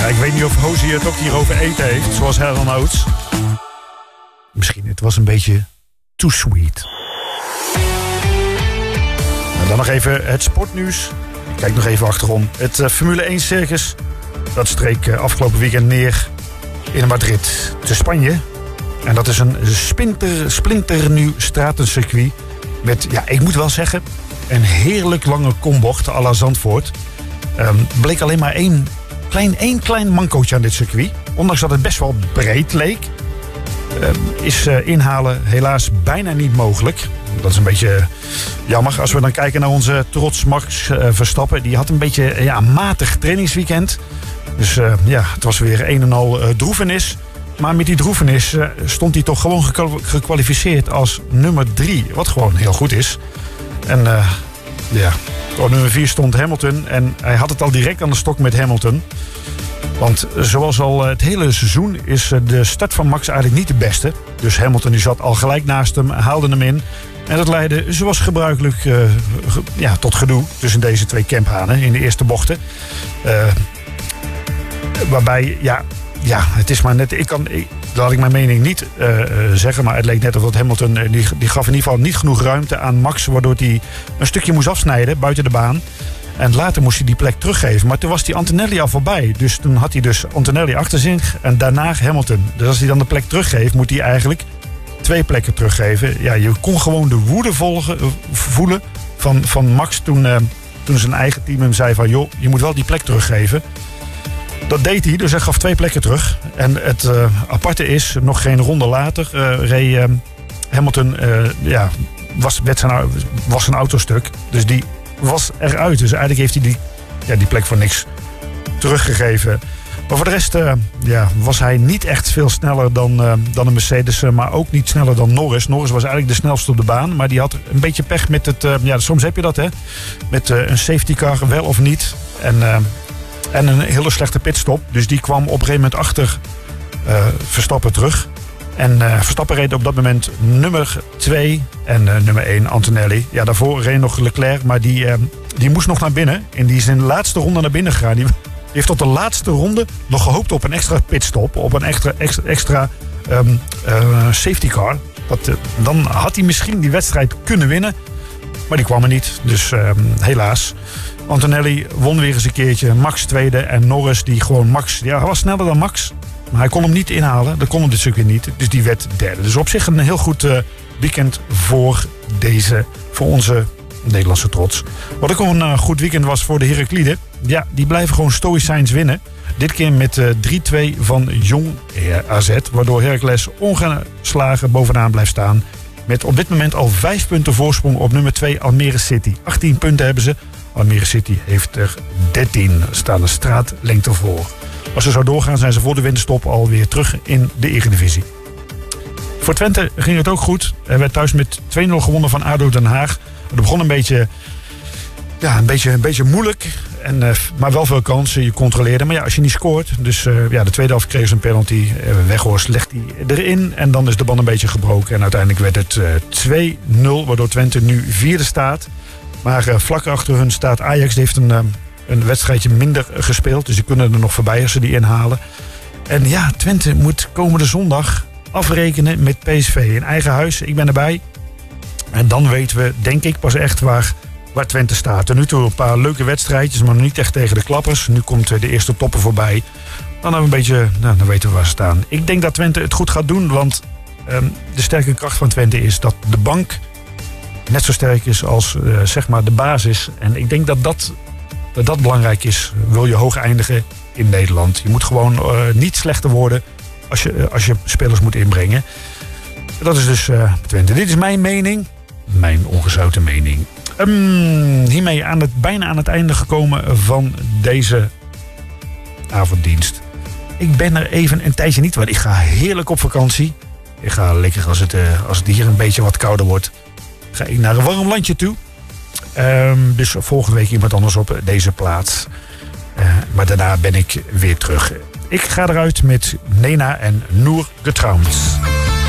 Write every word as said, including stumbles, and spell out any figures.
ik weet niet of Hosie het ook hier over eten heeft, zoals Helen Oates. Misschien, het was een beetje too sweet. En dan nog even het sportnieuws. Kijk nog even achterom. Het uh, Formule één circus, dat streek uh, afgelopen weekend neer in Madrid, te Spanje. En dat is een splinter, splinternieuw stratencircuit met, ja, ik moet wel zeggen, een heerlijk lange kombocht à la Zandvoort. Um, bleek alleen maar één klein, één klein mancootje aan dit circuit. Ondanks dat het best wel breed leek, um, is uh, inhalen helaas bijna niet mogelijk. Dat is een beetje jammer. Als we dan kijken naar onze trots Max uh, Verstappen. Die had een beetje uh, ja, een matig trainingsweekend. Dus uh, ja, het was weer een en al uh, droevenis. Maar met die droevenis uh, stond hij toch gewoon gekwalificeerd als nummer drie. Wat gewoon heel goed is. En uh, ja, op nummer vier stond Hamilton. En hij had het al direct aan de stok met Hamilton. Want zoals al het hele seizoen is de start van Max eigenlijk niet de beste. Dus Hamilton die zat al gelijk naast hem, haalde hem in. En dat leidde zoals gebruikelijk uh, ge, ja, tot gedoe tussen deze twee camphanen in de eerste bochten. Uh, waarbij, ja, ja, het is maar net... Ik kan, ik, laat ik mijn mening niet uh, zeggen, maar het leek net alsof Hamilton... Uh, die, die gaf in ieder geval niet genoeg ruimte aan Max, waardoor hij een stukje moest afsnijden buiten de baan. En later moest hij die plek teruggeven. Maar toen was die Antonelli al voorbij. Dus toen had hij dus Antonelli achter zich en daarna Hamilton. Dus als hij dan de plek teruggeeft, moet hij eigenlijk twee plekken teruggeven. Ja, je kon gewoon de woede volgen, voelen van, van Max toen, uh, toen zijn eigen team hem zei van... joh, je moet wel die plek teruggeven. Dat deed hij, dus hij gaf twee plekken terug. En het uh, aparte is, nog geen ronde later uh, reed uh, Hamilton... Uh, ja, was, werd zijn, was zijn auto stuk. Dus die was eruit. Dus eigenlijk heeft hij die, ja, die plek voor niks teruggegeven. Maar voor de rest uh, ja, was hij niet echt veel sneller dan, uh, dan een Mercedes. Uh, maar ook niet sneller dan Norris. Norris was eigenlijk de snelste op de baan. Maar die had een beetje pech met het... Uh, ja, soms heb je dat, hè. Met uh, een safety car, wel of niet. En, uh, en een hele slechte pitstop. Dus die kwam op een gegeven moment achter uh, Verstappen terug. En uh, Verstappen reed op dat moment nummer twee en uh, nummer één Antonelli. Ja, daarvoor reed nog Leclerc, maar die, uh, die moest nog naar binnen. En die is in de laatste ronde naar binnen gegaan. Die heeft tot de laatste ronde nog gehoopt op een extra pitstop. Op een extra, extra, extra um, uh, safety car. Dat, uh, dan had hij misschien die wedstrijd kunnen winnen. Maar die kwam er niet, dus um, helaas. Antonelli won weer eens een keertje. Max tweede en Norris die gewoon Max... Ja, hij was sneller dan Max. Maar hij kon hem niet inhalen. Dat kon hem dit circuit niet. Dus die werd derde. Dus op zich een heel goed uh, weekend voor deze, voor onze Nederlandse trots. Wat ook een uh, goed weekend was voor de Herakliden. Ja, die blijven gewoon stoïcijns winnen. Dit keer met uh, drie twee van Jong A Z. Waardoor Heracles ongeslagen bovenaan blijft staan. Met op dit moment al vijf punten voorsprong op nummer twee Almere City. achttien punten hebben ze. Almere City heeft er dertien. Er staan een straatlengte voor. Als ze zo doorgaan zijn ze voor de winterstop alweer terug in de Eredivisie. Voor Twente ging het ook goed. Er werd thuis met twee nul gewonnen van ADO Den Haag. Het begon een beetje, ja, een beetje, een beetje moeilijk. En, uh, maar wel veel kansen. Je controleerde. Maar ja, als je niet scoort. Dus uh, ja, de tweede helft kreeg ze een penalty. Uh, Weghorst legt die erin. En dan is de band een beetje gebroken. En uiteindelijk werd het uh, twee nul. Waardoor Twente nu vierde staat. Maar uh, vlak achter hun staat Ajax. Die heeft een... Uh, Een wedstrijdje minder gespeeld. Dus die kunnen er nog voorbij als ze die inhalen. En ja, Twente moet komende zondag afrekenen met P S V in eigen huis. Ik ben erbij. En dan weten we, denk ik, pas echt waar, waar Twente staat. Tot nu toe een paar leuke wedstrijdjes, maar nog niet echt tegen de klappers. Nu komt de eerste toppen voorbij. Dan hebben we een beetje, nou, dan weten we waar ze staan. Ik denk dat Twente het goed gaat doen. Want um, de sterke kracht van Twente is dat de bank net zo sterk is als uh, zeg maar de basis. En ik denk dat dat... Dat dat belangrijk is, wil je hoog eindigen in Nederland. Je moet gewoon uh, niet slechter worden als je, uh, als je spelers moet inbrengen. Dat is dus uh, Twente. Dit is mijn mening. Mijn ongezouten mening. Um, hiermee aan het, bijna aan het einde gekomen van deze avonddienst. Ik ben er even een tijdje niet, want ik ga heerlijk op vakantie. Ik ga lekker als het, uh, als het hier een beetje wat kouder wordt. Ga ik naar een warm landje toe. Um, dus volgende week iemand anders op deze plaats. Uh, maar daarna ben ik weer terug. Ik ga eruit met Nena en Noor Getrauwd.